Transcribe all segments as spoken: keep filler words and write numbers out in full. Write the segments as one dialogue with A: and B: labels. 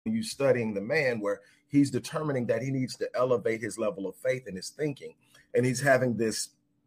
A: you studying the man, where he's determining that he needs to elevate his level of faith in his thinking. And he's having this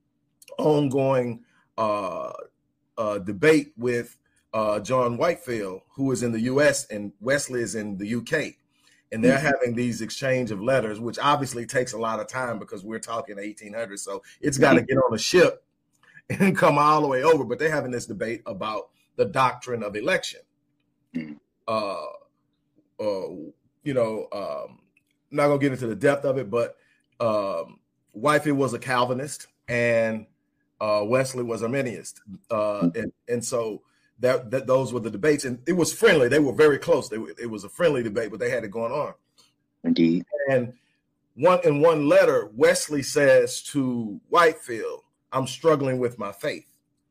A: ongoing uh, uh, debate with uh, John Whitefield, who is in the U S and Wesley is in the U K. And they're mm-hmm. having these exchange of letters, which obviously takes a lot of time because we're talking eighteen hundreds. So it's got to get on a ship and come all the way over. But they're having this debate about the doctrine of election. Mm-hmm. Uh, uh, you know, um, I'm not going to get into the depth of it, but um, Whitefield was a Calvinist and uh, Wesley was Arminianist. Uh, and, and so that, that those were the debates. And it was friendly. They were very close. They, it was a friendly debate, but they had it going on.
B: Indeed.
A: And one in one letter, Wesley says to Whitefield, I'm struggling with my faith.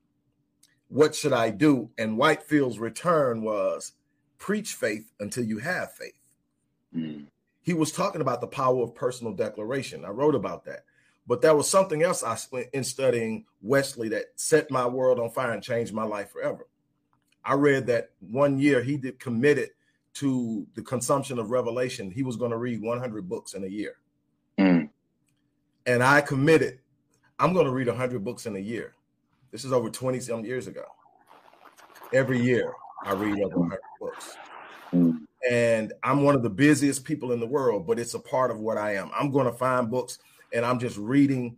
A: What should I do? And Whitefield's return was, preach faith until you have faith. Mm. He was talking about the power of personal declaration. I wrote about that. But there was something else I spent in studying Wesley that set my world on fire and changed my life forever. I read that one year he did committed to the consumption of revelation. He was going to read one hundred books in a year. Mm. And I committed, I'm going to read one hundred books in a year. This is over twenty some years ago. Every year I read over one hundred books. Mm. And I'm one of the busiest people in the world, but it's a part of what I am. I'm going to find books and I'm just reading.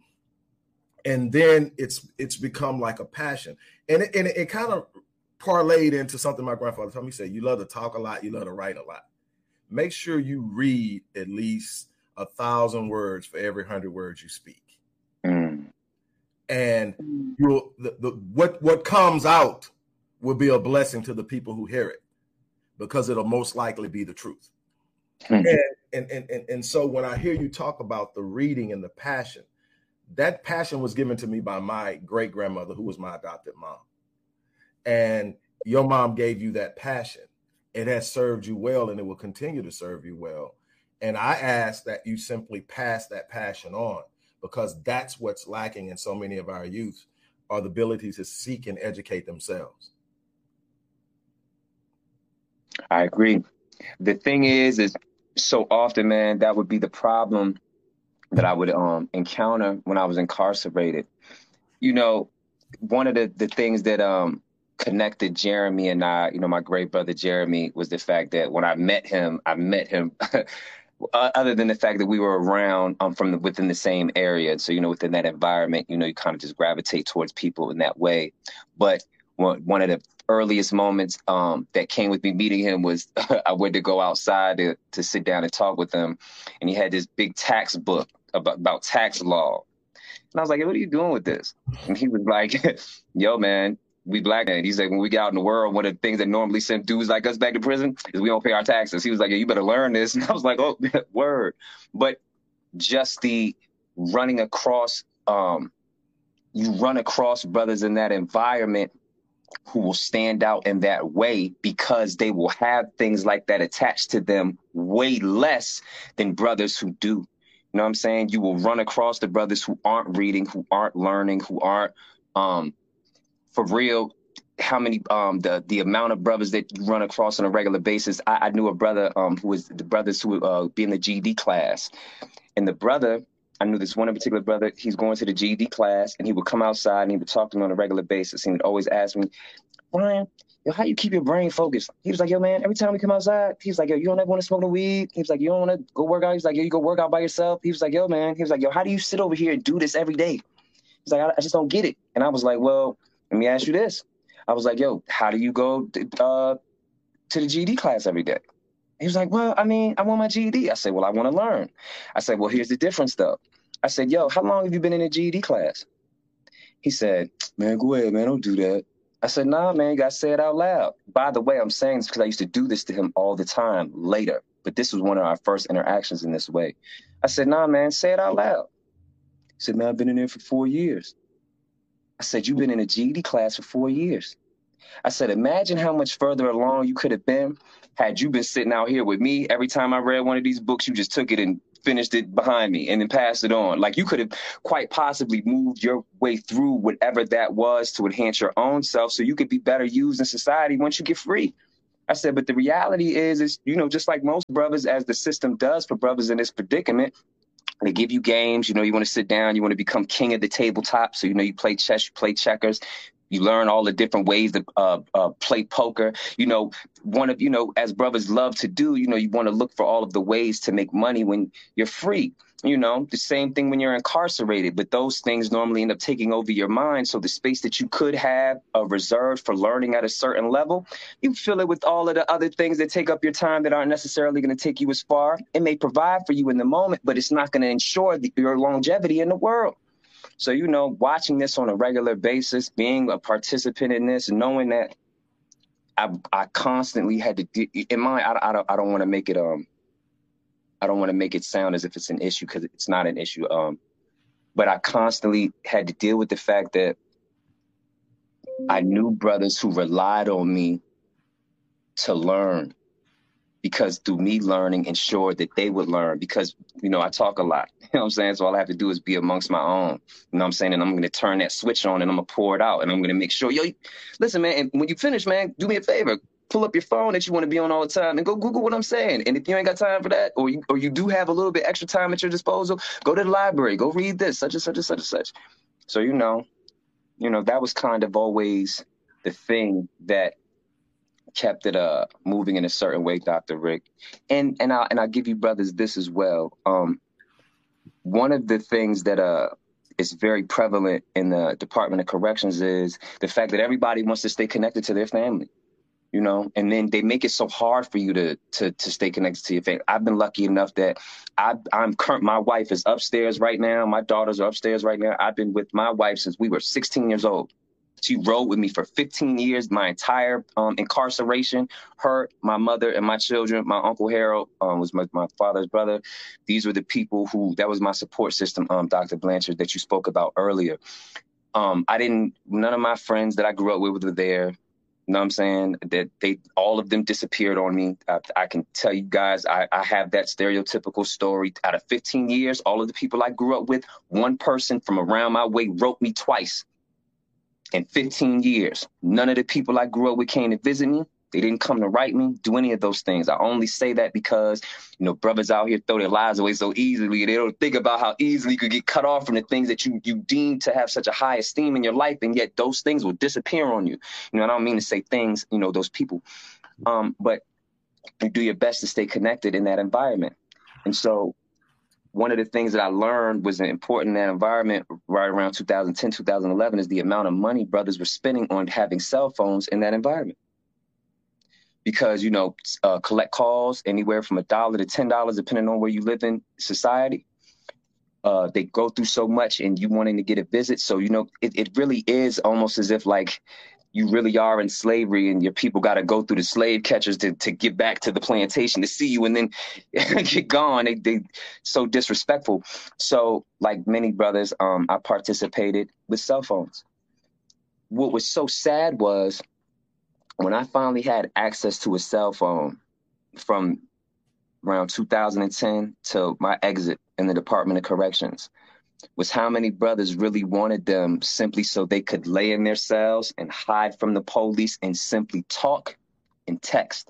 A: And then it's it's become like a passion. And it, and it, it kind of parlayed into something my grandfather told me. He said, you love to talk a lot, you love to write a lot. Make sure you read at least a thousand words for every hundred words you speak. Mm. And you'll the, the what what comes out will be a blessing to the people who hear it, because it'll most likely be the truth. Mm-hmm. And, and, and, and so when I hear you talk about the reading and the passion, that passion was given to me by my great grandmother, who was my adopted mom. And your mom gave you that passion. It has served you well, and it will continue to serve you well. And I ask that you simply pass that passion on, because that's what's lacking in so many of our youth, are the ability to seek and educate themselves.
B: I agree. The thing is, is so often, man, that would be the problem that I would um, encounter when I was incarcerated. You know, one of the, the things that um, connected Jeremy and I, you know, my great brother Jeremy, was the fact that when I met him, I met him other than the fact that we were around um, from the, within the same area. So, you know, within that environment, you know, you kind of just gravitate towards people in that way. But one, one of the earliest moments um, that came with me meeting him was I went to go outside to, to sit down and talk with him. And he had this big tax book about, about tax law. And I was like, hey, what are you doing with this? And he was like, yo, man, we black men. He's like, when we get out in the world, one of the things that normally send dudes like us back to prison is we don't pay our taxes. He was like, yeah, you better learn this. And I was like, oh, word. But just the running across, um, you run across brothers in that environment who will stand out in that way, because they will have things like that attached to them way less than brothers who do. You know what I'm saying? You will run across the brothers who aren't reading, who aren't learning, who aren't, um, for real, how many, um, the, the amount of brothers that you run across on a regular basis. I, I knew a brother um, who was the brothers who would uh, be in the G E D class. And the brother, I knew this one in particular brother, he's going to the G E D class, and he would come outside and he would talk to me on a regular basis. He would always ask me, Brian, yo, how you keep your brain focused? He was like, yo, man, every time we come outside, he was like, yo, you don't ever want to smoke no weed? He was like, you don't want to go work out? He was like, yo, you go work out by yourself? He was like, yo, man, he was like, yo, how do you sit over here and do this every day? He's like, I, I just don't get it. And I was like, well, let me ask you this. I was like, yo, how do you go uh, to the G E D class every day? He was like, well, I mean, I want my G E D. I said, well, I want to learn. I said, well, here's the difference, though. I said, yo, how long have you been in a G E D class? He said, man, go ahead, man, don't do that. I said, nah, man, you got to say it out loud. By the way, I'm saying this because I used to do this to him all the time later, but this was one of our first interactions in this way. I said, nah, man, say it out loud. He said, man, I've been in there for four years. I said, you've been in a G E D class for four years. I said, imagine how much further along you could have been had you been sitting out here with me. Every time I read one of these books, you just took it and finished it behind me and then passed it on. Like, you could have quite possibly moved your way through whatever that was to enhance your own self so you could be better used in society once you get free. I said, but the reality is, is, you know, just like most brothers, as the system does for brothers in this predicament, they give you games. You know, you want to sit down, you want to become king of the tabletop. So, you know, you play chess, you play checkers. You learn all the different ways to uh, uh, play poker. You know, one of, you know, as brothers love to do, you know, you want to look for all of the ways to make money when you're free. You know, the same thing when you're incarcerated, but those things normally end up taking over your mind. So the space that you could have uh, reserved for learning at a certain level, you fill it with all of the other things that take up your time that aren't necessarily going to take you as far. It may provide for you in the moment, but it's not going to ensure the, your longevity in the world. So, you know, watching this on a regular basis, being a participant in this, knowing that I I constantly had to do, in my, I, I don't I don't want to make it um I don't want to make it sound as if it's an issue, because it's not an issue. Um, but I constantly had to deal with the fact that I knew brothers who relied on me to learn, because through me learning ensured that they would learn, because, you know, I talk a lot, you know what I'm saying? So all I have to do is be amongst my own, you know what I'm saying? And I'm going to turn that switch on and I'm going to pour it out, and I'm going to make sure, yo, listen, man, and when you finish, man, do me a favor, pull up your phone that you want to be on all the time and go Google what I'm saying. And if you ain't got time for that, or you, or you do have a little bit extra time at your disposal, go to the library, go read this, such and such and such and such. So, you know, you know, that was kind of always the thing that kept it uh moving in a certain way, Doctor Rick. And and I and I'll give you brothers this as well. Um, one of the things that uh is very prevalent in the Department of Corrections is the fact that everybody wants to stay connected to their family, you know, and then they make it so hard for you to to to stay connected to your family. I've been lucky enough that I I'm current. My wife is upstairs right now. My daughters are upstairs right now. I've been with my wife since we were sixteen years old. She rode with me for fifteen years, my entire um, incarceration. Her, my mother, and my children. My Uncle Harold um, was my, my father's brother. These were the people who, that was my support system, um, Doctor Blanchard, that you spoke about earlier. Um, I didn't, none of my friends that I grew up with were there. You know what I'm saying? That they, all of them disappeared on me. I, I can tell you guys, I, I have that stereotypical story. Out of fifteen years, all of the people I grew up with, one person from around my way wrote me twice. In fifteen years, none of the people I grew up with came to visit me. They didn't come to write me, do any of those things. I only say that because, you know, brothers out here throw their lives away so easily. They don't think about how easily you could get cut off from the things that you you deem to have such a high esteem in your life, and yet those things will disappear on you. You know, I don't mean to say things, you know, those people, um, but you do your best to stay connected in that environment. And so one of the things that I learned was important in that environment right around two thousand ten, two thousand eleven is the amount of money brothers were spending on having cell phones in that environment. Because, you know, uh, collect calls anywhere from a dollar to ten dollars, depending on where you live in society. Uh, they go through so much, and you wanting to get a visit. So, you know, it, it really is almost as if like you really are in slavery, and your people got to go through the slave catchers to, to get back to the plantation to see you, and then get gone. They they so disrespectful. So like many brothers, um, I participated with cell phones. What was so sad was when I finally had access to a cell phone from around two thousand ten to my exit in the Department of Corrections, was how many brothers really wanted them simply so they could lay in their cells and hide from the police and simply talk and text.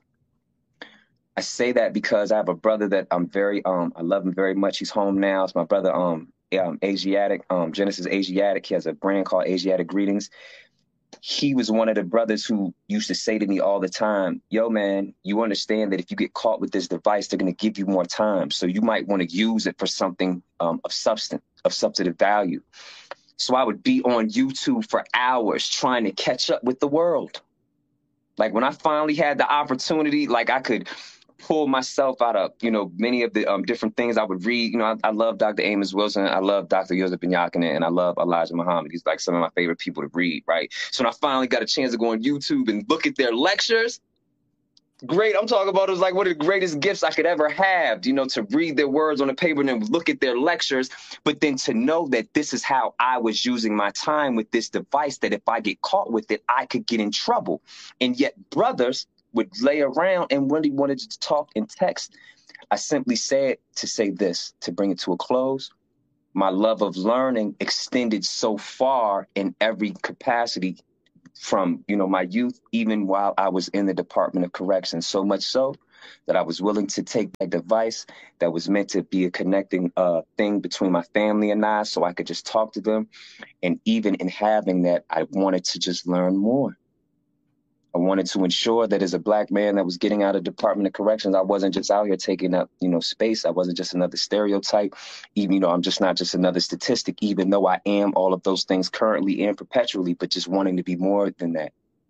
B: I say that because I have a brother that I'm very, um, I love him very much. He's home now. It's my brother, um, um Asiatic, um, Genesis Asiatic. He has a brand called Asiatic Greetings. He was one of the brothers who used to say to me all the time, yo, man, you understand that if you get caught with this device, they're going to give you more time. So you might want to use it for something um, of substance, of substantive value. So I would be on YouTube for hours trying to catch up with the world. Like when I finally had the opportunity, like I could pull myself out of, you know, many of the um, different things I would read. You know, I, I love Doctor Amos Wilson. I love Doctor Joseph Benyakinen, and I love Elijah Muhammad. He's like some of my favorite people to read, right? So when I finally got a chance to go on YouTube and look at their lectures, great. I'm talking about it was like one of the greatest gifts I could ever have, you know, to read their words on the paper and then look at their lectures, but then to know that this is how I was using my time with this device, that if I get caught with it, I could get in trouble. And yet brothers would lay around and really wanted to talk and text. I simply said to say this, to bring it to a close. My love of learning extended so far in every capacity from, you know, my youth, even while I was in the Department of Corrections, so much so that I was willing to take a device that was meant to be a connecting uh, thing between my family and I, so I could just talk to them. And even in having that, I wanted to just learn more. I wanted to ensure that as a Black man that was getting out of Department of Corrections, I wasn't just out here taking up, you know, space. I wasn't just another stereotype. Even, you know, I'm just not just another statistic, even though I am all of those things currently and perpetually, but just wanting to be more than that.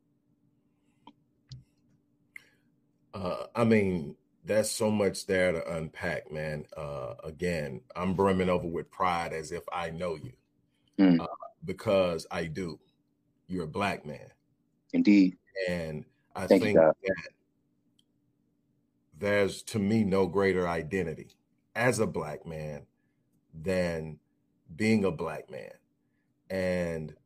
A: Uh, I mean, there's so much there to unpack, man. Uh, again, I'm brimming over with pride as if I know you,
B: Mm.
A: uh, because I do. You're a Black man.
B: Indeed.
A: And I
B: Thank
A: think
B: you, God.
A: that there's, to me, no greater identity as a Black man than being a Black man. And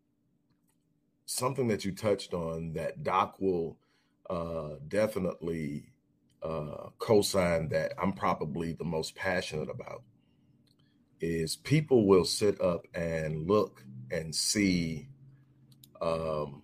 A: something that you touched on that Doc will uh, definitely uh, co-sign that I'm probably the most passionate about is people will sit up and look and see um,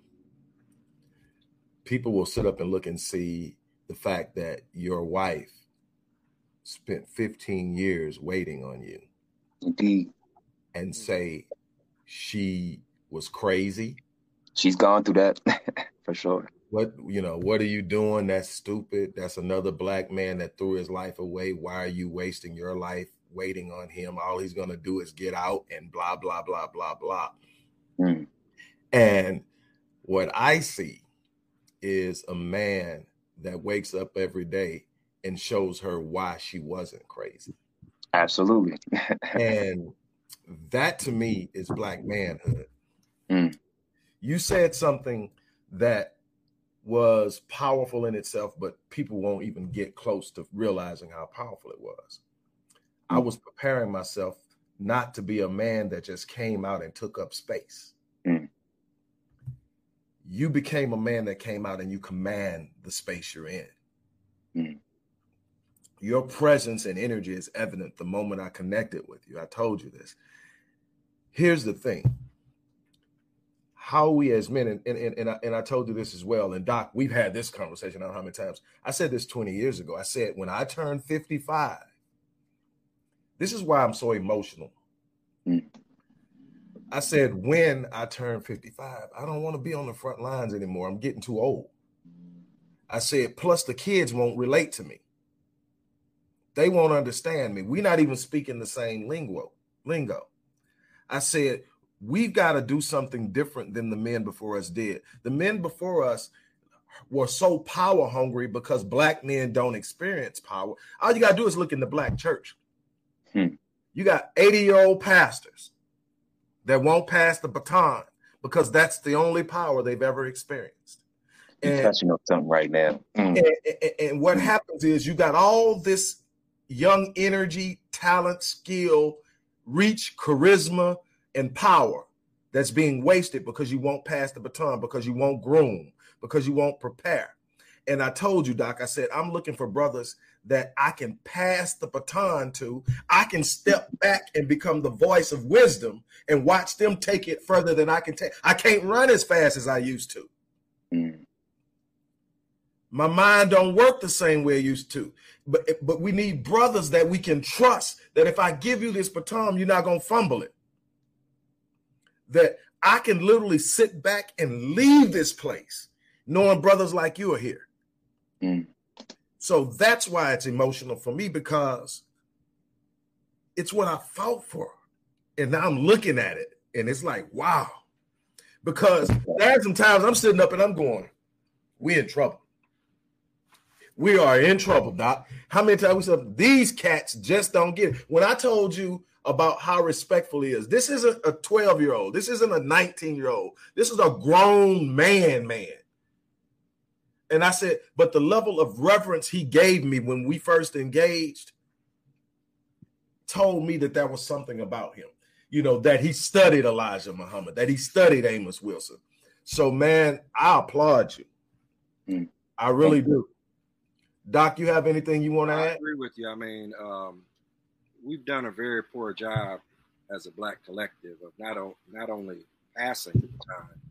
A: people will sit up and look and see the fact that your wife spent fifteen years waiting on you.
B: Indeed.
A: And say she was crazy.
B: She's gone through that for sure.
A: What, you know, what are you doing? That's stupid. That's another Black man that threw his life away. Why are you wasting your life waiting on him? All he's going to do is get out and blah, blah, blah, blah, blah.
B: Mm.
A: And what I see is a man that wakes up every day and shows her why she wasn't crazy.
B: Absolutely.
A: And that to me is Black manhood.
B: Mm.
A: You said something that was powerful in itself, but people won't even get close to realizing how powerful it was. Mm. I was preparing myself not to be a man that just came out and took up space.
B: Mm.
A: You became a man that came out and you command the space you're in.
B: Mm.
A: Your presence and energy is evident the moment I connected with you. I told you this. Here's the thing. How we as men, and, and, and, I, and I told you this as well, and Doc, we've had this conversation, I don't know how many times. I said this twenty years ago. I said, when I turned fifty-five, this is why I'm so emotional.
B: Mm.
A: I said, when I turn fifty-five, I don't want to be on the front lines anymore. I'm getting too old. I said, plus the kids won't relate to me. They won't understand me. We're not even speaking the same lingo. lingo. I said, we've got to do something different than the men before us did. The men before us were so power hungry because Black men don't experience power. All you got to do is look in the Black church.
B: Hmm.
A: You got eighty-year-old pastors that won't pass the baton because that's the only power they've ever experienced.
B: You're
A: and,
B: touching on something right now. Mm.
A: And, and, and what happens is you got all this young energy, talent, skill, reach, charisma, and power that's being wasted because you won't pass the baton, because you won't groom, because you won't prepare. And I told you, Doc, I said, I'm looking for brothers that I can pass the baton to. I can step back and become the voice of wisdom and watch them take it further than I can take. I can't run as fast as I used to.
B: Mm.
A: My mind don't work the same way it used to. But, but we need brothers that we can trust, that if I give you this baton, you're not going to fumble it. That I can literally sit back and leave this place knowing brothers like you are here.
B: Mm.
A: So that's why it's emotional for me, because it's what I fought for. And now I'm looking at it and it's like, wow. Because there's some times I'm sitting up and I'm going, we're in trouble. We are in trouble, Doc. How many times we said these cats just don't get it? When I told you about how respectful he is, this isn't a twelve-year-old. This isn't a nineteen-year-old. This is a grown man, man. And I said, but the level of reverence he gave me when we first engaged told me that there was something about him, you know, that he studied Elijah Muhammad, that he studied Amos Wilson. So, man, I applaud you.
B: Mm.
A: I really do. Doc, you have anything you want to add?
C: I agree with you. I mean, um, we've done a very poor job as a Black collective of not, o- not only passing the time,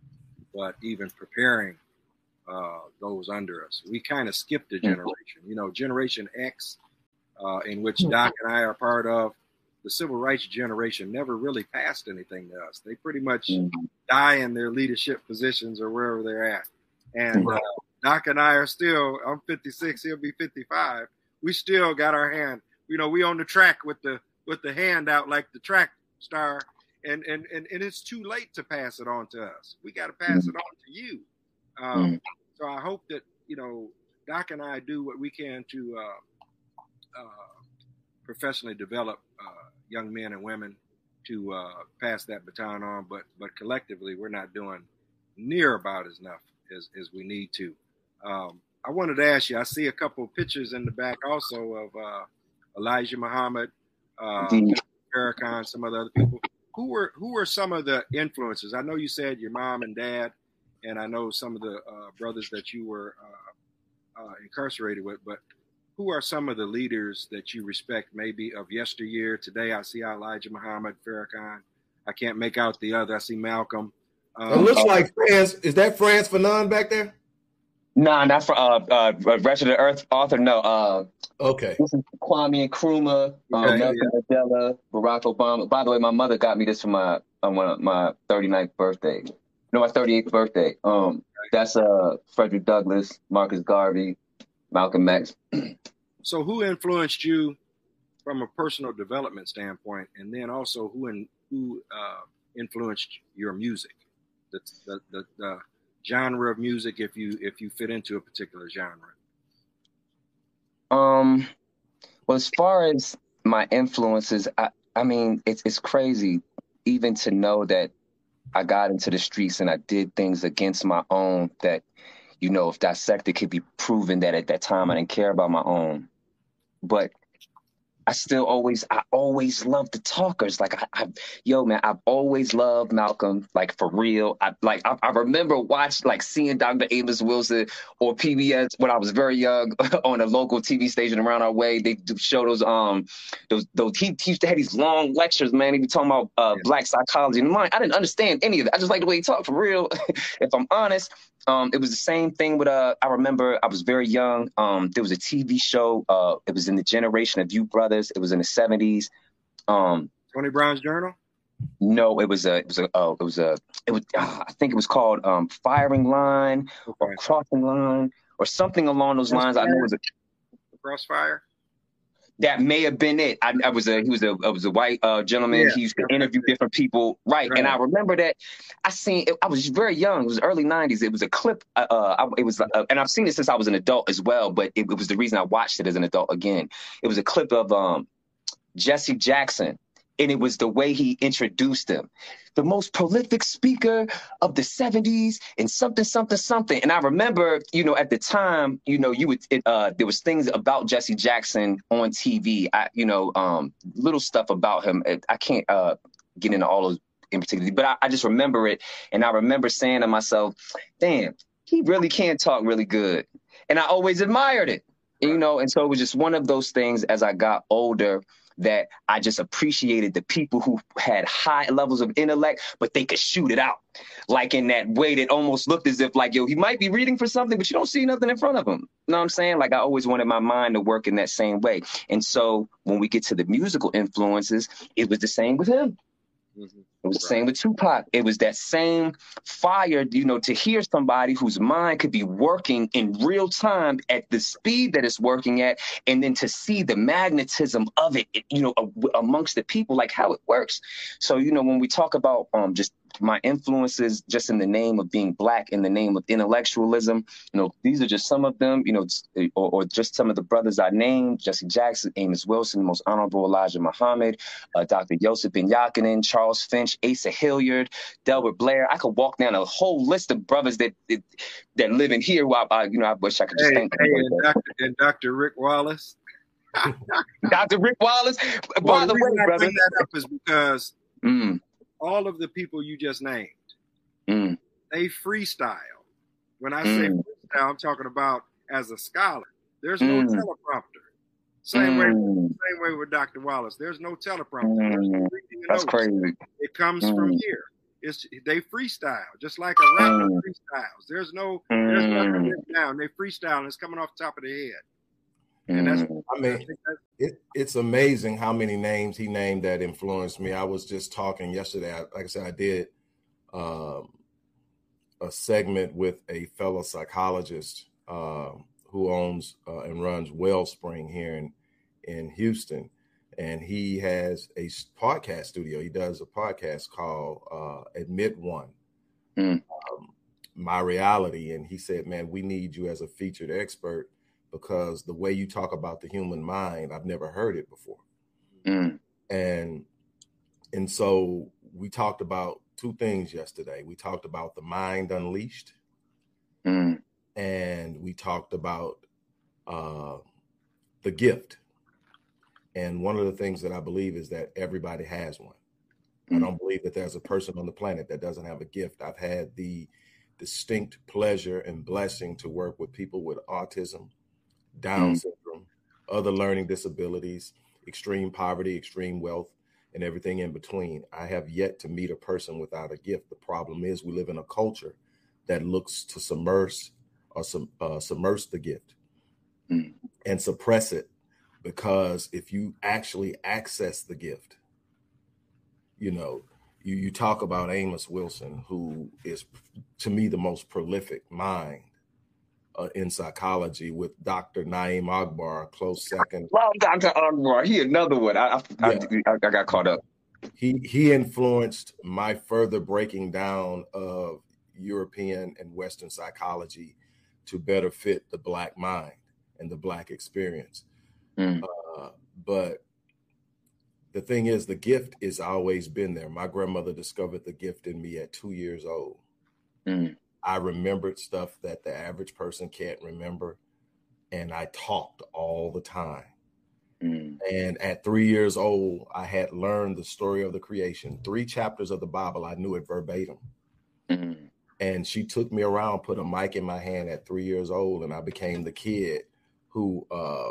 C: but even preparing uh, those under us. We kind of skipped a generation. You know, Generation X, uh, in which Doc and I are part of, the civil rights generation never really passed anything to us. They pretty much mm-hmm. die in their leadership positions or wherever they're at. And uh, Doc and I are still, I'm fifty-six, he'll be fifty-five. We still got our hand, you know, we on the track with the with the hand out like the track star. And and and, and it's too late to pass it on to us. We got to pass mm-hmm. it on to you. Um, mm-hmm. So I hope that, you know, Doc and I do what we can to uh, uh, professionally develop uh, young men and women to uh, pass that baton on, but but collectively we're not doing near about as enough as, as we need to. Um, I wanted to ask you, I see a couple of pictures in the back also of uh, Elijah Muhammad, uh, Farrakhan, some of the other people. Who were who were some of the influences? I know you said your mom and dad, and I know some of the uh, brothers that you were uh, uh, incarcerated with, but who are some of the leaders that you respect, maybe of yesteryear? Today, I see Elijah Muhammad, Farrakhan. I can't make out the other. I see Malcolm. Um,
A: it looks like France. Is that Frantz Fanon back there?
B: Nah, not for uh, uh, Wretched of the Earth author. No. Uh,
A: okay.
B: This is Kwame Nkrumah, um,
C: okay,
B: Nelson
C: yeah.
B: Mandela, Barack Obama. By the way, my mother got me this for my uh, my thirty-ninth birthday. No, my thirty-eighth birthday. Um, that's uh Frederick Douglass, Marcus Garvey, Malcolm X.
C: So who influenced you from a personal development standpoint, and then also who in, who uh, influenced your music, the, the the the genre of music, if you if you fit into a particular genre?
B: Um, well, as far as my influences, I I mean, it's it's crazy even to know that I got into the streets and I did things against my own that, you know, if dissected, could be proven that at that time I didn't care about my own. But I still always, I always loved the talkers. Like, I, I yo, man, I've always loved Malcolm, like, for real. I like, I, I remember watching, like, seeing Doctor Amos Wilson or P B S when I was very young on a local T V station around our way. They do show those, um, those, those, he, he used to have these long lectures, man. He was talking about uh, yeah. black psychology and mind. I didn't understand any of it. I just like the way he talked, for real, if I'm honest. Um, it was the same thing with, uh, I remember I was very young. Um, there was a T V show. Uh, it was in the generation of you brothers. It was in the seventies. Um,
C: Tony Brown's Journal?
B: No, it was a, it was a, oh, it was a, it was, uh, I think it was called um, Firing Line okay. or Crossing Line or something along those lines. I know it was a
C: Crossfire.
B: That may have been it. I, I was a he was a I was a white uh, gentleman. Yeah. He used to interview different people, right? right? And I remember that I seen. It, I was very young. It was early nineties. It was a clip. Uh, uh, it was, uh, and I've seen it since I was an adult as well. But it, it was the reason I watched it as an adult again. It was a clip of um, Jesse Jackson, and it was the way he introduced him, the most prolific speaker of the seventies and something, something, something. And I remember, you know, at the time, you know, you would, it, uh, there was things about Jesse Jackson on T V, I, you know, um, little stuff about him. I can't uh, get into all those in particular, but I, I just remember it. And I remember saying to myself, damn, he really can talk really good. And I always admired it, you know, and so it was just one of those things as I got older that I just appreciated the people who had high levels of intellect, but they could shoot it out. Like in that way that almost looked as if like, yo, he might be reading for something, but you don't see nothing in front of him. You know what I'm saying? Like I always wanted my mind to work in that same way. And so when we get to the musical influences, it was the same with him. Mm-hmm. It was the same with Tupac. It was that same fire, you know, to hear somebody whose mind could be working in real time at the speed that it's working at, and then to see the magnetism of it, you know, amongst the people, like how it works. So, you know, when we talk about um, just my influences, just in the name of being Black, in the name of intellectualism, you know, these are just some of them, you know, or, or just some of the brothers I named: Jesse Jackson, Amos Wilson, the Most Honorable Elijah Muhammad, uh, Doctor Yosef Ben Yakinen, Charles Finch, Asa Hilliard, Delbert Blair. I could walk down a whole list of brothers that that, that live in here. Who I, I, you know, I wish I could just
C: hey,
B: thank
C: hey,
B: them.
C: And Doctor, and Doctor Rick Wallace.
B: Doctor Rick Wallace.
C: Well,
B: By the, the way,
C: I
B: brother,
C: bring that up is because
B: mm. all
C: of the people you just named,
B: mm.
C: they freestyle. When I
B: mm.
C: say freestyle, I'm talking about as a scholar. There's no
B: mm.
C: teleprompter. Same
B: mm.
C: way, same way with Doctor Wallace. There's no teleprompter.
B: Mm.
C: There's no
B: That's
C: notes.
B: crazy.
C: It comes
B: mm.
C: from here. It's they freestyle, just like a rapper mm. freestyles. There's no, mm. there's nothing written down. They freestyle, and it's coming off the top of their head. And that's,
A: I mean, it, it's amazing how many names he named that influenced me. I was just talking yesterday. I, like I said, I did um, a segment with a fellow psychologist uh, who owns uh, and runs Wellspring here in, in Houston. And he has a podcast studio. He does a podcast called uh, Admit One, mm. um, My Reality. And he said, man, we need you as a featured expert, because the way you talk about the human mind, I've never heard it before. Mm. And and so we talked about two things yesterday. We talked about the mind unleashed, mm. and we talked about uh, the gift. And one of the things that I believe is that everybody has one. Mm. I don't believe that there's a person on the planet that doesn't have a gift. I've had the distinct pleasure and blessing to work with people with autism, Down mm. syndrome, other learning disabilities, extreme poverty, extreme wealth, and everything in between. I have yet to meet a person without a gift. The problem is we live in a culture that looks to submerge or sum, uh, submerge the gift mm. and suppress it, because if you actually access the gift, you know, you, you talk about Amos Wilson, who is, to me, the most prolific mind Uh, in psychology, with Doctor Naeem Akbar, a close second.
B: Well, Doctor Akbar, he another one. I I, yeah. I I got caught up.
A: He he influenced my further breaking down of European and Western psychology to better fit the Black mind and the Black experience. Mm. Uh, but the thing is, the gift has always been there. My grandmother discovered the gift in me at two years old. Mm. I remembered stuff that the average person can't remember. And I talked all the time. Mm. And at three years old, I had learned the story of the creation. Three chapters of the Bible, I knew it verbatim. Mm. And she took me around, put a mic in my hand at three years old, and I became the kid who, uh,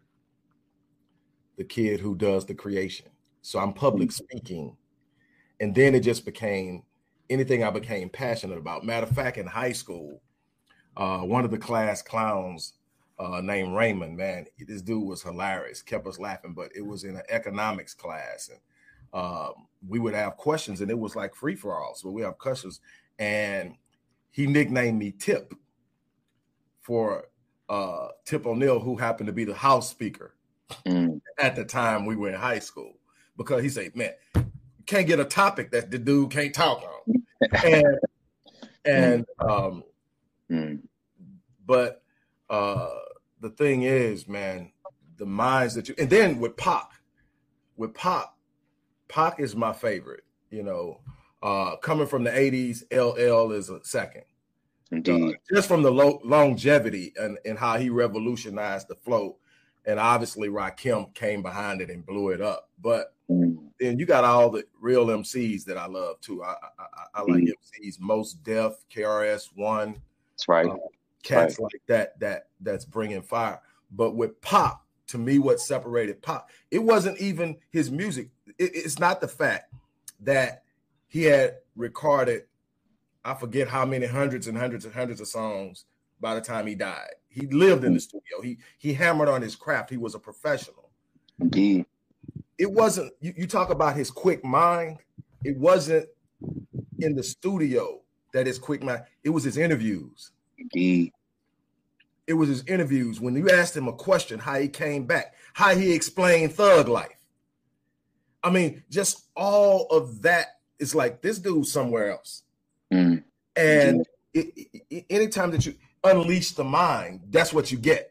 A: the kid who does the creation. So I'm public mm. speaking. And then it just became anything I became passionate about. Matter of fact, in high school, uh, one of the class clowns uh, named Raymond, man, this dude was hilarious, kept us laughing, but it was in an economics class. And uh, we would have questions, and it was like free for all. So we have questions, and he nicknamed me Tip for uh, Tip O'Neill, who happened to be the House Speaker mm. at the time we were in high school, because he said, man, can't get a topic that the dude can't talk on. And, and um, mm. but uh, the thing is, man, the minds that you, and then with Pac, with Pac, Pac is my favorite, you know, uh, coming from the eighties, L L is a second. Indeed. Uh, just from the lo- longevity and, and how he revolutionized the flow. And obviously Rakim came behind it and blew it up. But mm. then you got all the real M Cs that I love too. I I, I like mm. M Cs, Most Def, K R S One.
B: That's right.
A: Uh, cats right. like that, that that's bringing fire. But with Pac, to me, what separated Pac, it wasn't even his music. It, it's not the fact that he had recorded, I forget how many hundreds and hundreds and hundreds of songs by the time he died. He lived in the studio. He he hammered on his craft. He was a professional.
B: Indeed.
A: It wasn't, you, you talk about his quick mind. It wasn't in the studio that his quick mind, it was his interviews.
B: Indeed.
A: It was his interviews. When you asked him a question, how he came back, how he explained Thug Life. I mean, just all of that is like, this dude's somewhere else. Mm. And it, it, it, anytime that you unleash the mind, that's what you get.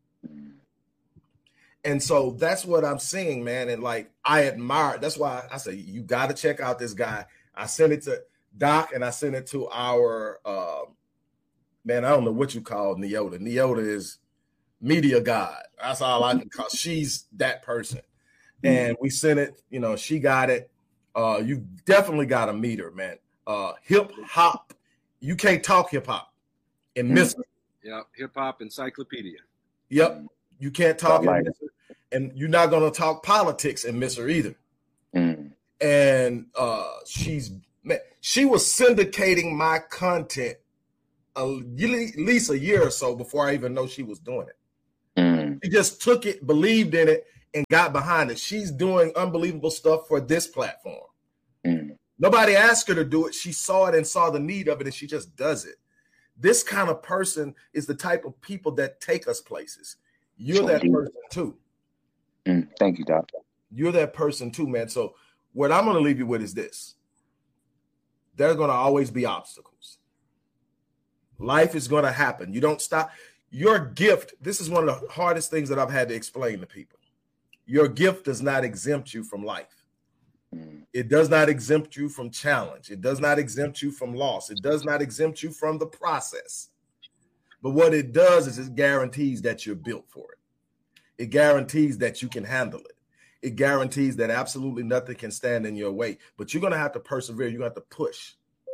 A: And so that's what I'm seeing, man. And like, I admire, that's why I say, you got to check out this guy. I sent it to Doc and I sent it to our, uh, man, I don't know what you call Neota. Neota is media god. That's all I can call. She's that person. And we sent it, you know, she got it. Uh, you definitely got to meet her, man. Uh, hip hop. You can't talk hip hop and miss her.
C: Yeah, hip hop encyclopedia.
A: Yep. You can't talk and miss her. And you're not going to talk politics and miss her either. Mm. And uh, she's, man, She was syndicating my content at least a year or so before I even know she was doing it.
B: Mm.
A: She just took it, believed in it, and got behind it. She's doing unbelievable stuff for this platform.
B: Mm.
A: Nobody asked her to do it. She saw it and saw the need of it, and she just does it. This kind of person is the type of people that take us places. You're
B: So
A: that
B: deep.
A: person too.
B: Mm. Thank you, Doc.
A: You're that person too, man. So what I'm going to leave you with is this. There's going to always be obstacles. Life is going to happen. You don't stop. Your gift, this is one of the hardest things that I've had to explain to people. Your gift does not exempt you from life.
B: Mm.
A: It does not exempt you from challenge. It does not exempt you from loss. It does not exempt you from the process. But what it does is it guarantees that you're built for it. It guarantees that you can handle it. It guarantees that absolutely nothing can stand in your way. But you're going to have to persevere. You're going to have to push.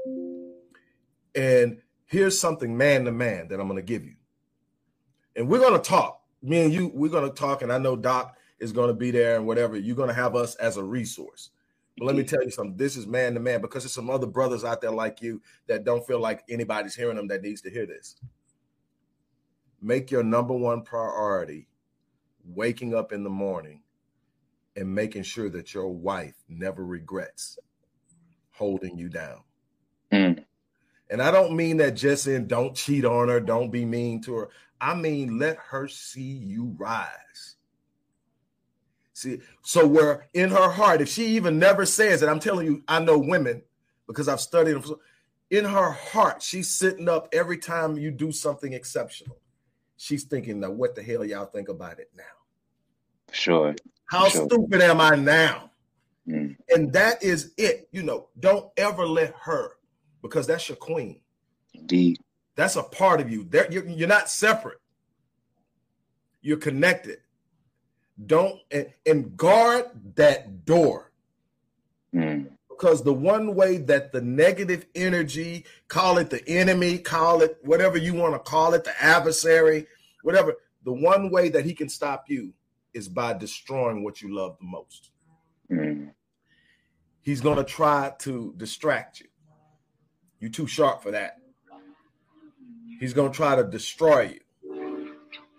A: And here's something man to man that I'm going to give you. And we're going to talk. Me and you, we're going to talk. And I know Doc is going to be there and whatever. You're going to have us as a resource. But let me tell you something. This is man to man, because there's some other brothers out there like you that don't feel like anybody's hearing them that needs to hear this. Make your number one priority waking up in the morning and making sure that your wife never regrets holding you down.
B: Mm.
A: And I don't mean that just in don't cheat on her, don't be mean to her. I mean, let her see you rise. See, so where in her heart, if she even never says it, I'm telling you, I know women because I've studied them. In her heart, she's sitting up every time you do something exceptional. She's thinking, now, what the hell y'all think about it now?
B: Sure.
A: How
B: sure.
A: stupid am I now?
B: Mm.
A: And that is it. You know, don't ever let her, because that's your queen.
B: Indeed.
A: That's a part of you. There, you're, you're not separate. You're connected. Don't and, and guard that door.
B: Mm.
A: Because the one way that the negative energy, call it the enemy, call it whatever you want to call it, the adversary, whatever, the one way that he can stop you is by destroying what you love the most.
B: Mm.
A: He's going to try to distract you. You're too sharp for that. He's going to try to destroy you.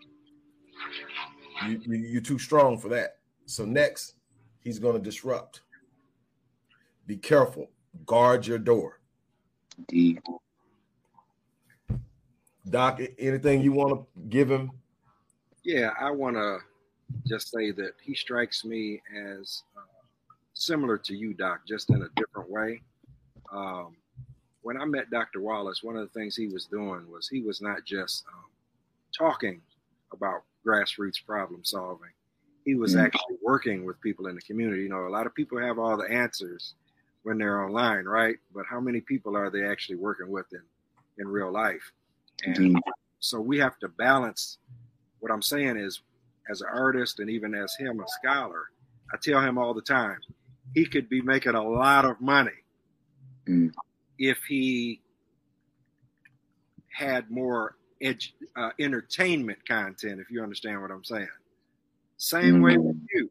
A: You, you. You're too strong for that. So next, he's going to disrupt. Be careful. Guard your door.
B: Indeed.
A: Doc, anything you want to give him?
C: Yeah, I want to just say that he strikes me as uh, similar to you, Doc, just in a different way. Um, when I met Doctor Wallace, one of the things he was doing was he was not just um, talking about grassroots problem solving. He was
B: Mm.
C: actually working with people in the community. You know, a lot of people have all the answers when they're online, right? But how many people are they actually working with in, in real life? And
B: Indeed.
C: so we have to balance. What I'm saying is, as an artist and even as him, a scholar, I tell him all the time, he could be making a lot of money
B: Mm.
C: if he had more edu- uh, entertainment content, if you understand what I'm saying. Same
B: Mm.
C: way with you.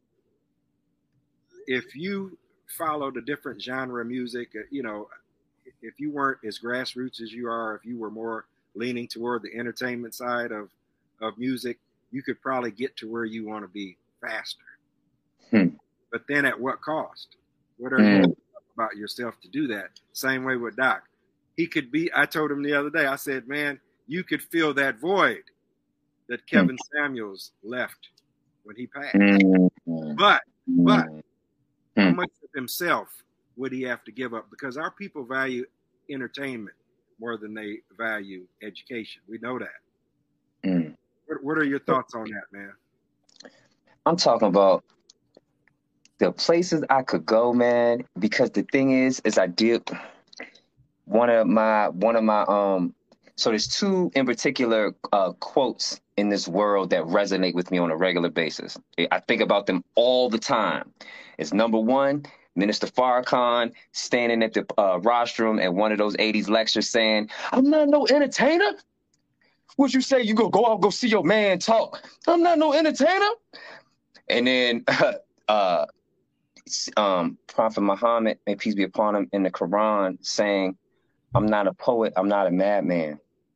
C: If you followed a different genre of music, uh, you know, if you weren't as grassroots as you are, if you were more leaning toward the entertainment side of, of music, you could probably get to where you want to be faster.
B: Hmm.
C: But then at what cost? What are
B: Mm.
C: you about yourself to do that? Same way with Doc. He could be, I told him the other day, I said, man, you could fill that void that Kevin Samuels left when he passed.
B: Mm.
C: But, but
B: Mm.
C: how
B: Hmm.
C: much of himself would he have to give up? Because our people value entertainment more than they value education. We know that.
B: Mm.
C: What, what are your thoughts on that, man?
B: I'm talking about the places I could go, man, because the thing is, is I did one of my, one of my, um, so there's two in particular uh, quotes in this world that resonate with me on a regular basis. I think about them all the time. It's number one, Minister Farrakhan standing at the uh, rostrum at one of those eighties lectures saying, I'm not no entertainer. What you say? You go go out, go see your man talk. I'm not no entertainer. And then uh, um, Prophet Muhammad, may peace be upon him, in the Quran saying, I'm not a poet, I'm not a madman.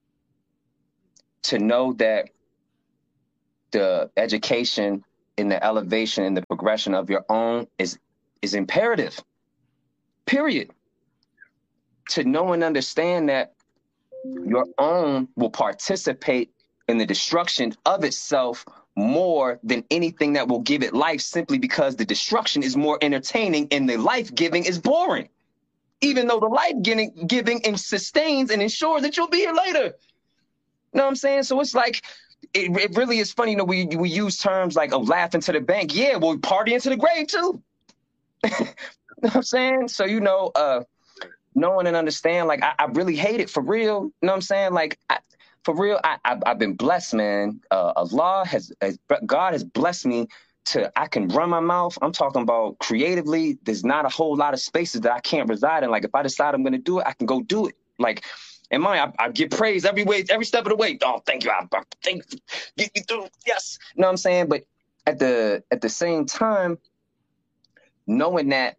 B: To know that the education and the elevation and the progression of your own is is imperative, period. To know and understand that your own will participate in the destruction of itself more than anything that will give it life, simply because the destruction is more entertaining and the life-giving is boring, even though the life-giving giving and sustains and ensures that you'll be here later. You know what I'm saying? So it's like, it, it really is funny, you know, we, we use terms like, oh, laughing to the bank. Yeah, well, partying to the grave too. You know what I'm saying? So, you know, uh, knowing and understand, like, I, I really hate it for real. You know what I'm saying? Like, I, for real, I, I, I've been blessed, man. Uh, Allah has, has, God has blessed me to, I can run my mouth. I'm talking about creatively. There's not a whole lot of spaces that I can't reside in. Like, if I decide I'm going to do it, I can go do it. Like, in mine, I, I get praise every way, every step of the way. Oh, thank you. I, I thank you. Get me through. Yes. You know what I'm saying? But at the, at the same time, knowing that,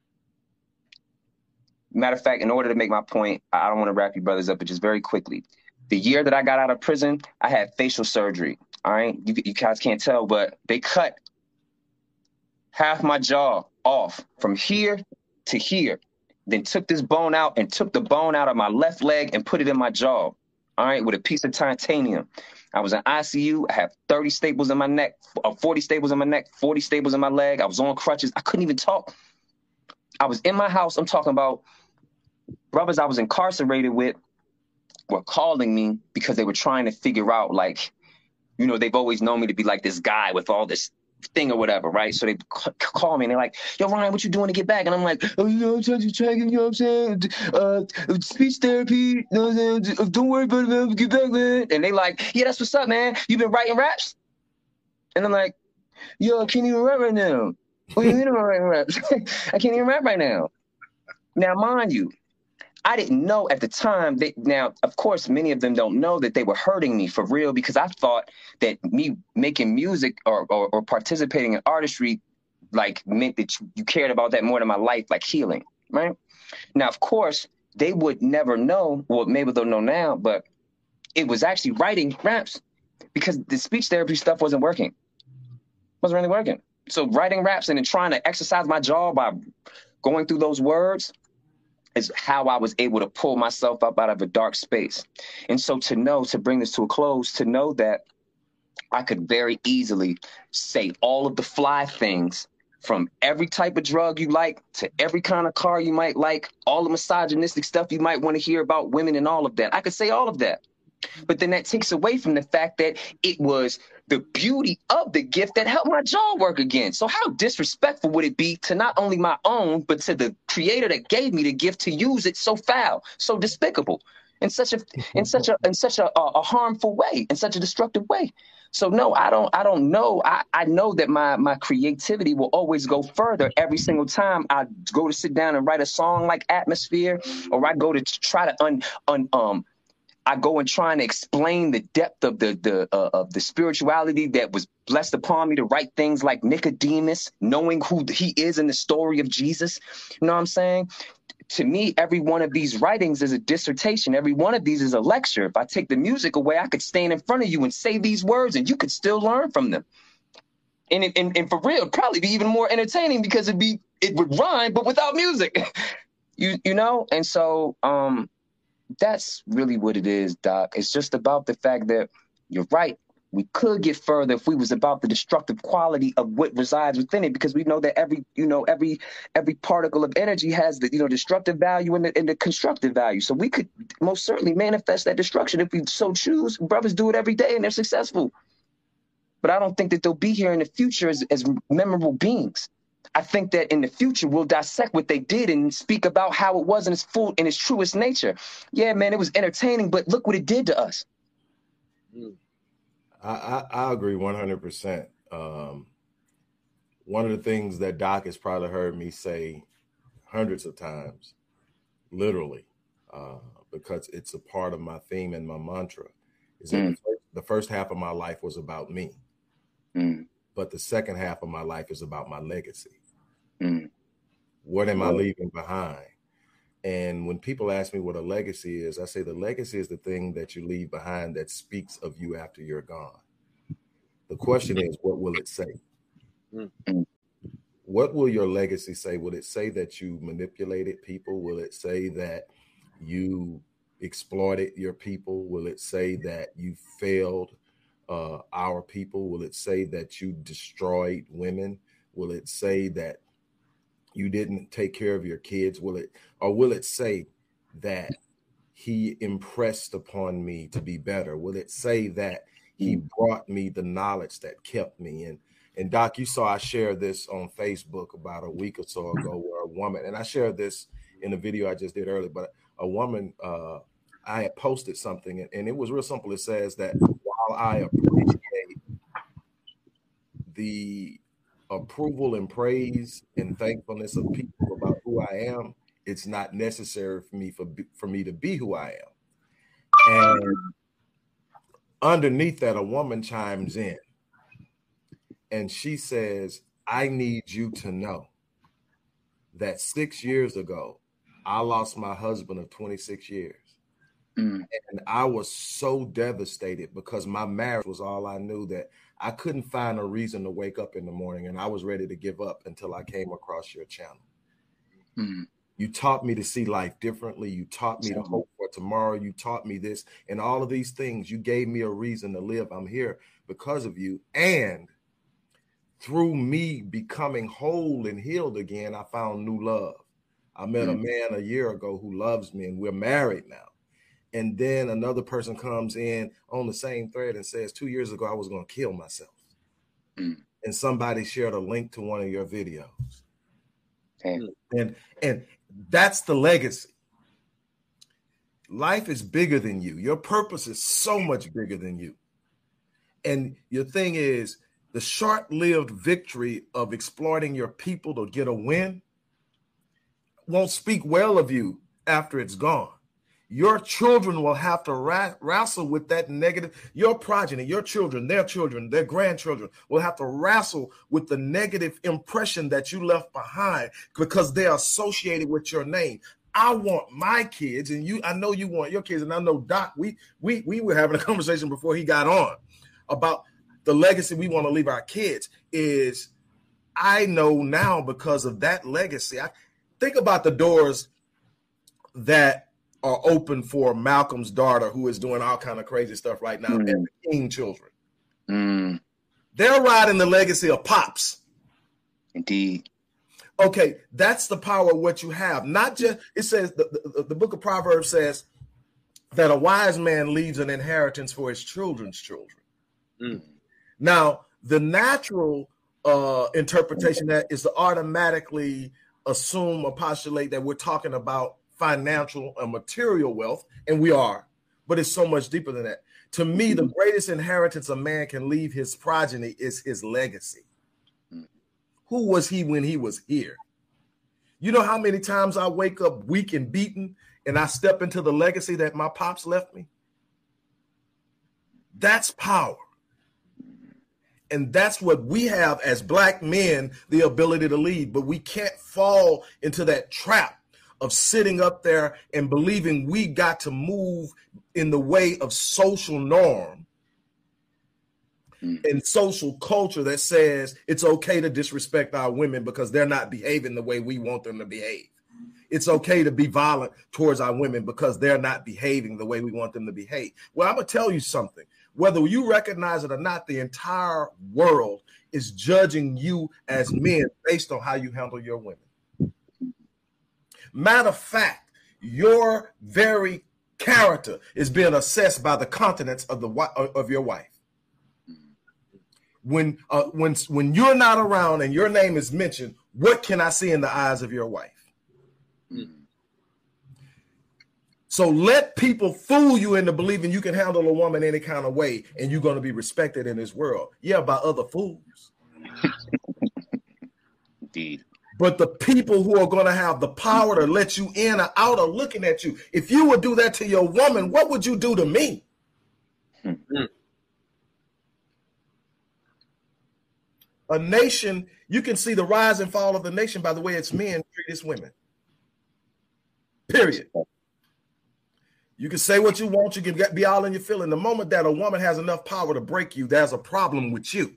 B: matter of fact, in order to make my point, I don't want to wrap you brothers up, but just very quickly. The year that I got out of prison, I had facial surgery. All right. You, you guys can't tell, but they cut half my jaw off from here to here. Then took this bone out and took the bone out of my left leg and put it in my jaw. All right. With a piece of titanium. I was in I C U. I had thirty staples in my neck, forty staples in my neck, forty staples in my leg. I was on crutches. I couldn't even talk. I was in my house. I'm talking about brothers I was incarcerated with were calling me because they were trying to figure out, like, you know, they've always known me to be like this guy with all this thing or whatever, right? So they c- call me and they're like, yo, Ryan, what you doing to get back? And I'm like, oh, you know, I'm trying to check, you know what I'm saying? Uh, speech therapy, you know what I'm saying? Don't worry about it, man. Get back, man. And they like, yeah, that's what's up, man. You been writing raps? And I'm like, yo, I can't even rap right now. What do you mean I'm writing raps? I can't even rap right now. Now, mind you, I didn't know at the time that, now, of course, many of them don't know that they were hurting me for real, because I thought that me making music or, or, or participating in artistry, like, meant that you, you cared about that more than my life, like healing, right? Now, of course, they would never know, well, maybe they'll know now, but it was actually writing raps because the speech therapy stuff wasn't working. Wasn't really working. So writing raps and then trying to exercise my jaw by going through those words is how I was able to pull myself up out of a dark space. And so to know, to bring this to a close, to know that I could very easily say all of the fly things, from every type of drug you like to every kind of car you might like, all the misogynistic stuff you might want to hear about women and all of that. I could say all of that. But then that takes away from the fact that it was the beauty of the gift that helped my jaw work again. So how disrespectful would it be to not only my own, but to the creator that gave me the gift to use it so foul, so despicable, in such a in such a in such a, a harmful way, in such a destructive way. So no, I don't I don't know. I, I know that my my creativity will always go further every single time I go to sit down and write a song like Atmosphere, or I go to try to un un um I go and trying to explain the depth of the the uh, of the spirituality that was blessed upon me to write things like Nicodemus, knowing who he is in the story of Jesus. You know what I'm saying? To me, every one of these writings is a dissertation. Every one of these is a lecture. If I take the music away, I could stand in front of you and say these words and you could still learn from them. And, it, and, and for real, it'd probably be even more entertaining because it'd be, it would rhyme, but without music, you, you know? And so, um, that's really what it is, Doc. It's just about the fact that you're right. We could get further if we was about the destructive quality of what resides within it, because we know that every, you know, every every particle of energy has the, you know, destructive value and the, and the constructive value. So we could most certainly manifest that destruction if we so choose. Brothers do it every day and they're successful. But I don't think that they'll be here in the future as, as memorable beings. I think that in the future, we'll dissect what they did and speak about how it was in its full, in its truest nature. Yeah, man, it was entertaining, but look what it did to us.
A: I, I, I agree one hundred percent. Um, one of the things that Doc has probably heard me say hundreds of times, literally, uh, because it's a part of my theme and my mantra, is that mm. the, first, the first half of my life was about me. Mm. But the second half of my life is about my legacy.
B: Mm.
A: What am I leaving behind? And when people ask me what a legacy is, I say the legacy is the thing that you leave behind that speaks of you after you're gone. The question is, what will it say?
B: Mm.
A: What will your legacy say? Will it say that you manipulated people? Will it say that you exploited your people? Will it say that you failed uh, our people? Will it say that you destroyed women? Will it say that you didn't take care of your kids? Will it, or will it say that he impressed upon me to be better? Will it say that he brought me the knowledge that kept me? And and Doc, you saw I shared this on Facebook about a week or so ago, where a woman, and I shared this in a video I just did earlier, but a woman, uh, I had posted something, and, and it was real simple. It says that while I appreciate the approval and praise and thankfulness of people about who I am, it's not necessary for me for, for me to be who I am. And underneath that, a woman chimes in and she says, I need you to know that six years ago, I lost my husband of twenty-six years. Mm. And I was so devastated because my marriage was all I knew, that I couldn't find a reason to wake up in the morning, and I was ready to give up until I came across your channel. Mm. You taught me to see life differently. You taught me to hope for tomorrow. You taught me this and all of these things. You gave me a reason to live. I'm here because of you. And through me becoming whole and healed again, I found new love. I met mm. a man a year ago who loves me, and we're married now. And then another person comes in on the same thread and says, two years ago, I was going to kill myself. Mm. And somebody shared a link to one of your videos. Okay. And, and that's the legacy. Life is bigger than you. Your purpose is so much bigger than you. And your thing is, the short-lived victory of exploiting your people to get a win won't speak well of you after it's gone. Your children will have to ra- wrestle with that negative. Your progeny, your children, their children, their grandchildren will have to wrestle with the negative impression that you left behind because they're associated with your name. I want my kids, and you, I know you want your kids, and I know Doc, we we we were having a conversation before he got on about the legacy we want to leave our kids. Is I know now, because of that legacy, I think about the doors that are open for Malcolm's daughter, who is doing all kind of crazy stuff right now, mm. and the King children. Mm. They're riding the legacy of Pops.
B: Indeed.
A: Okay, that's the power of what you have. Not just, it says, the, the, the book of Proverbs says that a wise man leaves an inheritance for his children's children. Mm. Now, the natural uh, interpretation that is to automatically assume or postulate that we're talking about financial and material wealth, and we are, but it's so much deeper than that. To me, the greatest inheritance a man can leave his progeny is his legacy. Who was he when he was here? You know how many times I wake up weak and beaten and I step into the legacy that my pops left me? That's power. And that's what we have as Black men, the ability to lead, but we can't fall into that trap of sitting up there and believing we got to move in the way of social norm mm. and social culture that says it's okay to disrespect our women because they're not behaving the way we want them to behave. It's okay to be violent towards our women because they're not behaving the way we want them to behave. Well, I'm going to tell you something. Whether you recognize it or not, the entire world is judging you as men based on how you handle your women. Matter of fact, your very character is being assessed by the countenance of the of your wife. When uh, when when you're not around and your name is mentioned, what can I see in the eyes of your wife? Mm-hmm. So let people fool you into believing you can handle a woman any kind of way and you're going to be respected in this world. Yeah, by other fools.
B: Indeed.
A: But the people who are going to have the power to let you in or out are looking at you. If you would do that to your woman, what would you do to me? Mm-hmm. A nation, you can see the rise and fall of the nation by the way its men treat its women. Period. You can say what you want. You can get, be all in your feeling. The moment that a woman has enough power to break you, there's a problem with you.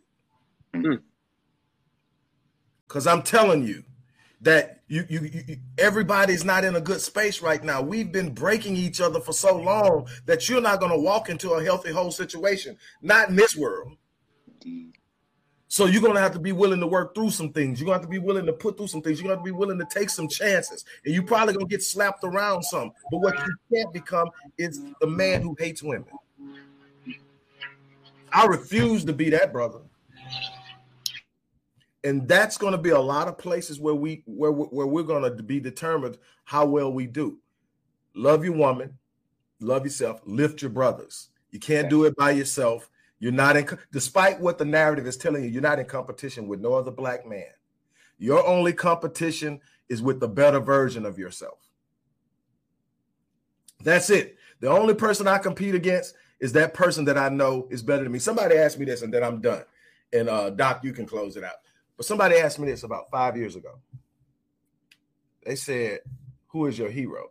A: Because I'm telling you that you, you, you, everybody's not in a good space right now. We've been breaking each other for so long that you're not going to walk into a healthy whole situation. Not in this world. So you're going to have to be willing to work through some things. You're going to have to be willing to put through some things. You're going to have to be willing to take some chances. And you're probably going to get slapped around some. But what you can't become is the man who hates women. I refuse to be that brother. And that's going to be a lot of places where, we, where, where we're going to be determined how well we do. Love your woman. Love yourself. Lift your brothers. You can't do it by yourself. You're not in, despite what the narrative is telling you, you're not in competition with no other black man. Your only competition is with the better version of yourself. That's it. The only person I compete against is that person that I know is better than me. Somebody asked me this and then I'm done. And uh, Doc, you can close it out. But somebody asked me this about five years ago. They said, who is your hero?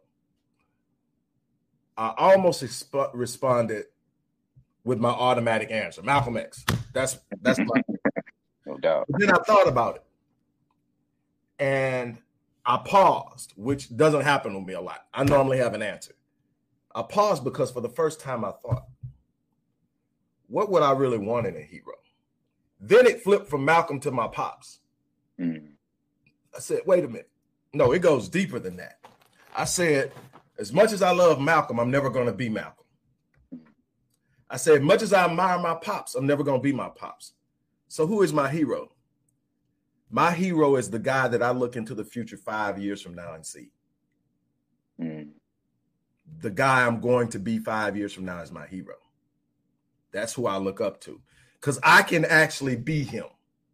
A: I almost exp- responded with my automatic answer, Malcolm X. That's that's my
B: no doubt.
A: But then I thought about it. And I paused, which doesn't happen with me a lot. I normally have an answer. I paused because for the first time I thought, what would I really want in a hero? Then it flipped from Malcolm to my pops. Mm. I said, wait a minute. No, it goes deeper than that. I said, as much as I love Malcolm, I'm never going to be Malcolm. I said, as much as I admire my pops, I'm never going to be my pops. So who is my hero? My hero is the guy that I look into the future five years from now and see. Mm. The guy I'm going to be five years from now is my hero. That's who I look up to because I can actually be him.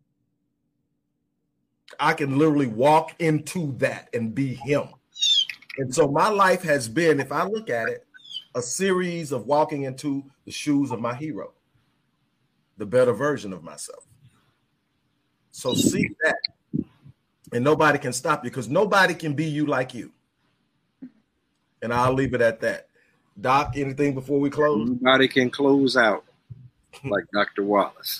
A: I can literally walk into that and be him. And so my life has been, if I look at it, a series of walking into the shoes of my hero, the better version of myself. So see that, and nobody can stop you because nobody can be you like you. And I'll leave it at that. Doc, anything before we close?
C: Nobody can close out like Doctor Wallace.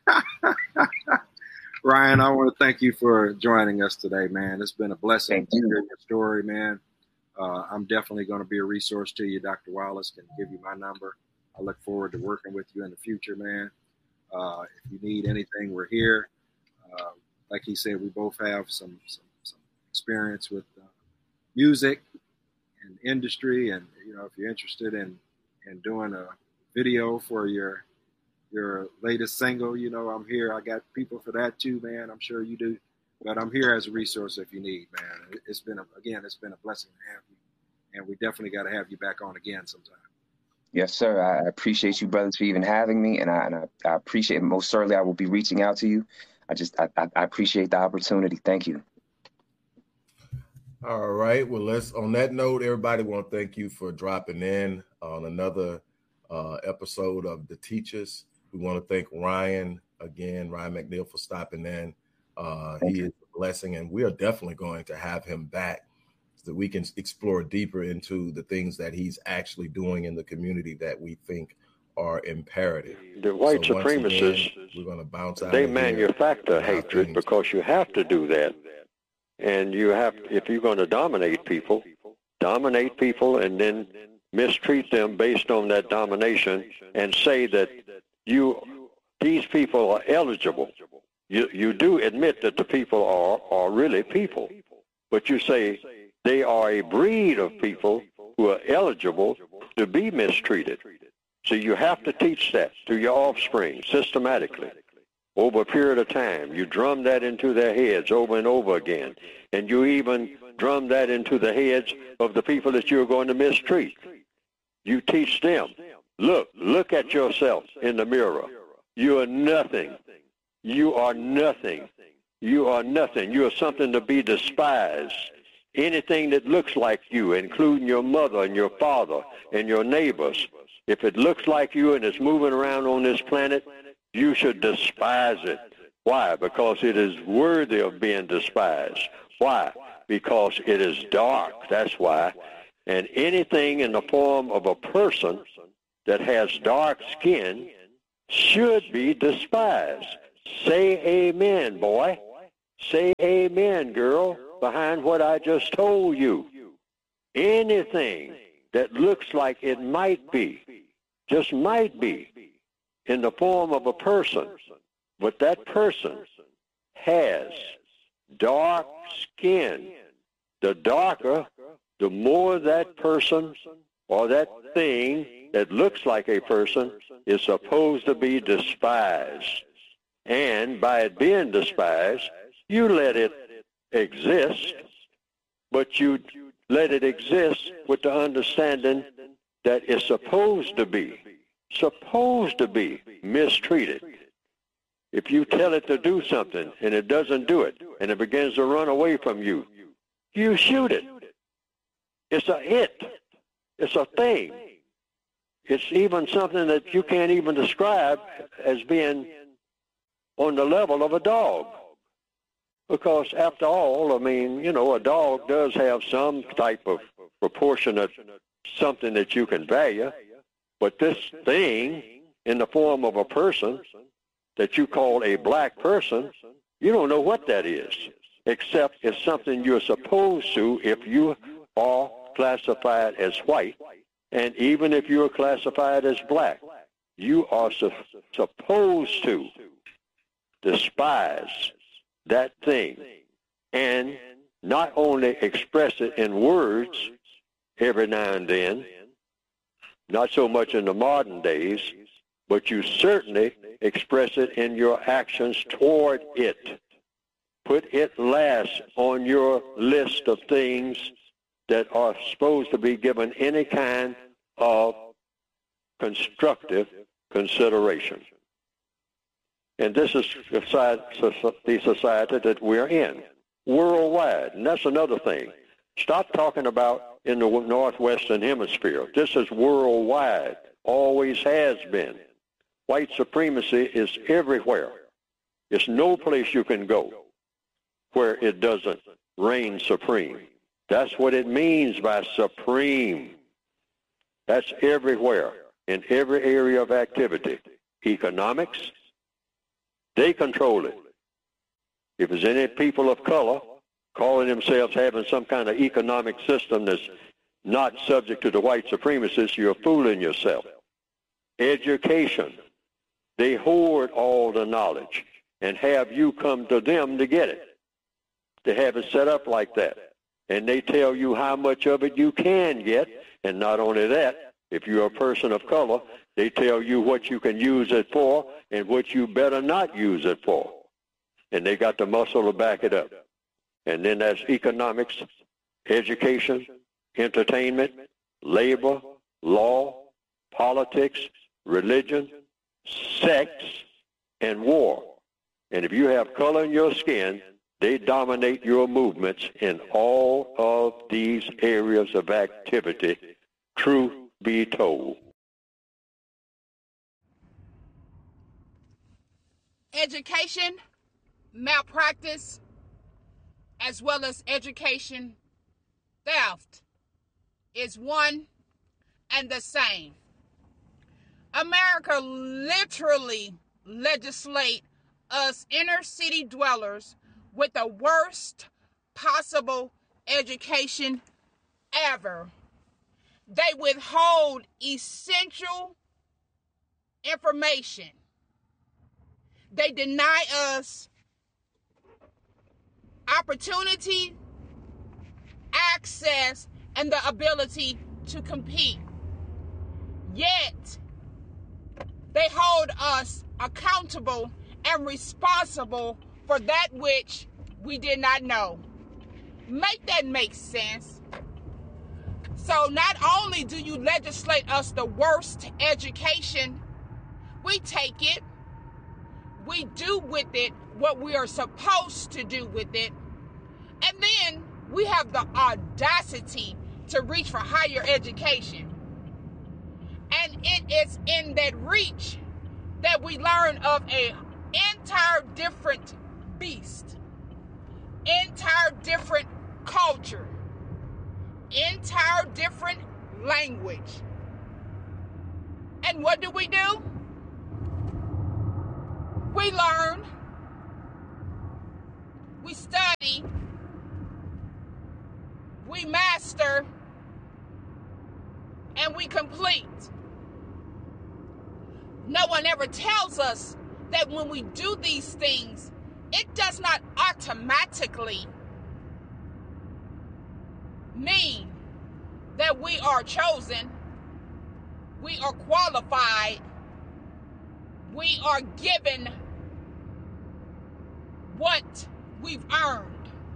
C: Ryan, I want to thank you for joining us today, man. It's been a blessing to hear your story, man. Uh, I'm definitely going to be a resource to you. Doctor Wallace can give you my number. I look forward to working with you in the future, man. Uh, if you need anything, we're here. Uh, like he said, we both have some some, some experience with uh, music and industry, and you know, if you're interested in in doing a video for your your latest single, you know, I'm here. I got people for that too, man. I'm sure you do. But I'm here as a resource if you need, man. It's been, a, again, it's been a blessing to have you. And we definitely got to have you back on again sometime.
B: Yes, sir. I appreciate you, brothers, for even having me. And I, and I, I appreciate it. Most certainly, I will be reaching out to you. I just, I, I appreciate the opportunity. Thank you.
A: All right. Well, let's, on that note, everybody want to thank you for dropping in on another uh, episode of The Teachers. We want to thank Ryan again, Ryan McNeil, for stopping in. Uh, he is a blessing, and we are definitely going to have him back so that we can explore deeper into the things that he's actually doing in the community that we think are imperative.
D: The white
A: so
D: supremacists,
A: again, we're going to bounce out.
D: They manufacture hatred because you have to do that. And you have, if you're going to dominate people, dominate people and then mistreat them based on that domination and say that you, these people are eligible. You you do admit that the people are, are really people, but you say they are a breed of people who are eligible to be mistreated. So you have to teach that to your offspring systematically over a period of time. You drum that into their heads over and over again, and you even drum that into the heads of the people that you're going to mistreat. You teach them, look, look at yourself in the mirror. You are nothing. You are nothing. You are nothing. You are something to be despised. Anything that looks like you, including your mother and your father and your neighbors, if it looks like you and it's moving around on this planet, you should despise it. Why? Because it is worthy of being despised. Why? Because it is dark. That's why. And anything in the form of a person that has dark skin should be despised. Say amen, boy. Say amen, girl, behind what I just told you. Anything that looks like it might be, just might be, in the form of a person, but that person has dark skin. The darker, the more that person or that thing that looks like a person is supposed to be despised. And by it being despised, you let it exist, but you let it exist with the understanding that it's supposed to be, supposed to be mistreated. If you tell it to do something and it doesn't do it, and it begins to run away from you, you shoot it. It's a it. It's a thing. It's even something that you can't even describe as being on the level of a dog. Because after all, I mean, you know, a dog does have some type of proportionate something that you can value, but this thing in the form of a person that you call a black person, you don't know what that is, except it's something you're supposed to if you are classified as white, and even if you're classified as black, you are su- supposed to despise that thing and not only express it in words every now and then, not so much in the modern days, but you certainly express it in your actions toward it. Put it last on your list of things that are supposed to be given any kind of constructive consideration. And this is the society that we're in, worldwide. And that's another thing. Stop talking about in the Northwestern Hemisphere. This is worldwide, always has been. White supremacy is everywhere. There's no place you can go where it doesn't reign supreme. That's what it means by supreme. That's everywhere, in every area of activity. Economics, they control it. If there's any people of color calling themselves having some kind of economic system that's not subject to the white supremacists, you're fooling yourself. Education, they hoard all the knowledge and have you come to them to get it. They have it set up like that. And they tell you how much of it you can get. And not only that, if you're a person of color, they tell you what you can use it for and what you better not use it for. And they got the muscle to back it up. And then that's economics, education, entertainment, labor, law, politics, religion, sex, and war. And if you have color in your skin, they dominate your movements in all of these areas of activity, truth be told.
E: Education, malpractice, as well as education theft is one and the same. America literally legislate us inner city dwellers with the worst possible education ever. They withhold essential information. They deny us opportunity, access, and the ability to compete. Yet, they hold us accountable and responsible for that which we did not know. Make that make sense. So not only do you legislate us the worst education, we take it, we do with it what we are supposed to do with it, and then we have the audacity to reach for higher education. And it is in that reach that we learn of a entire different beast, entire different culture, entire different language. And what do we do? We learn, we study, we master, and we complete. No one ever tells us that when we do these things, it does not automatically mean that we are chosen, we are qualified, we are given what we've earned.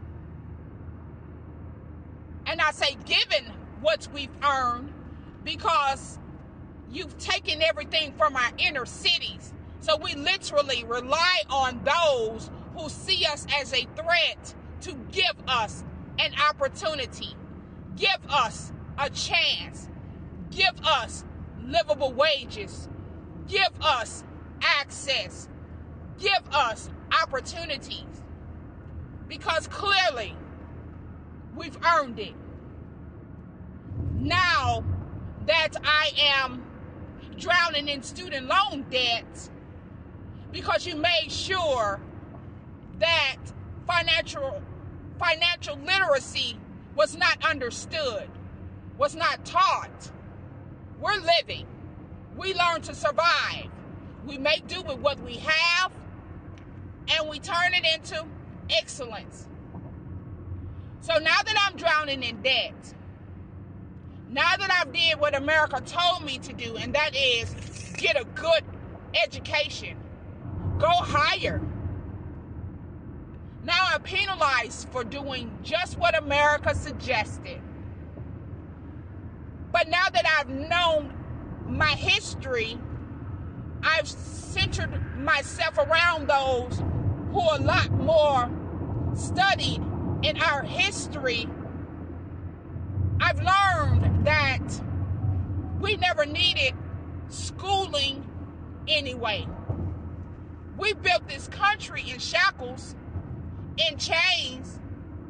E: And I say given what we've earned because you've taken everything from our inner cities. So we literally rely on those who see us as a threat to give us an opportunity, give us a chance, give us livable wages, give us access, give us opportunities, because clearly we've earned it. Now that I am drowning in student loan debt because you made sure that financial financial literacy was not understood, was not taught. We're living. We learn to survive. We make do with what we have, and we turn it into excellence. So now that I'm drowning in debt, now that I've did what America told me to do, and that is get a good education, go higher. Now I'm penalized for doing just what America suggested. But now that I've known my history, I've centered myself around those who are a lot more studied in our history. I've learned that we never needed schooling anyway. We built this country in shackles, in chains.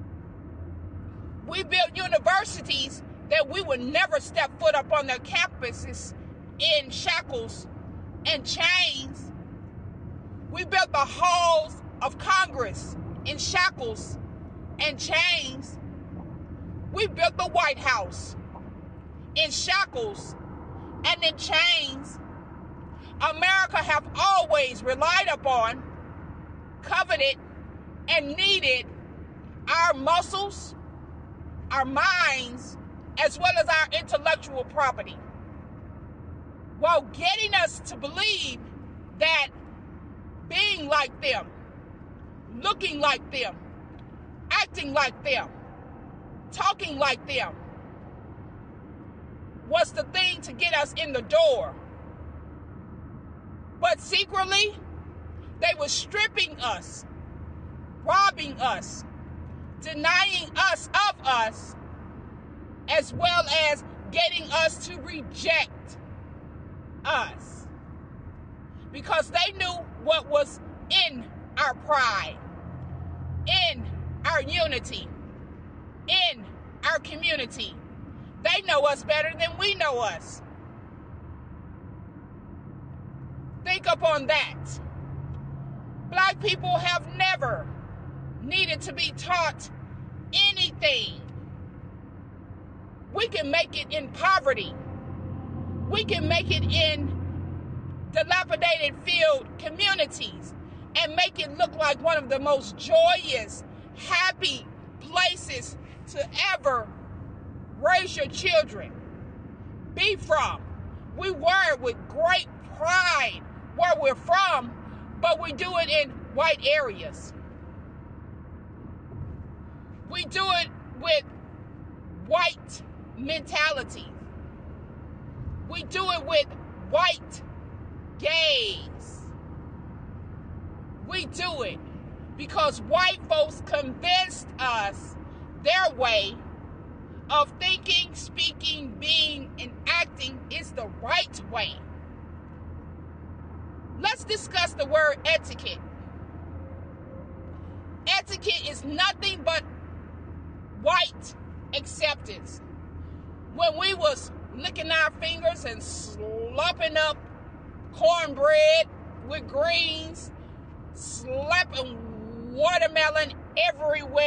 E: We built universities that we would never step foot up on their campuses in shackles and chains. We built the halls of Congress in shackles and chains. We built the White House in shackles and in chains. America have always relied upon, coveted, and needed our muscles, our minds, as well as our intellectual property, while getting us to believe that being like them, looking like them, acting like them, talking like them was the thing to get us in the door. But secretly, they were stripping us, robbing us, denying us of us, as well as getting us to reject us. Because they knew what was in our pride, in our unity, in our community. They know us better than we know us. Think upon that. Black people have never needed to be taught anything. We can make it in poverty. We can make it in dilapidated field communities and make it look like one of the most joyous, happy places to ever raise your children, be from. We wear it with great pride where we're from, but we do it in white areas. We do it with white mentality. We do it with white gaze. We do it because white folks convinced us their way of thinking, speaking, being, and acting is the right way. let's discuss the word etiquette. Etiquette is nothing but white acceptance. When we was licking our fingers and slopping up cornbread with greens, slapping watermelon everywhere.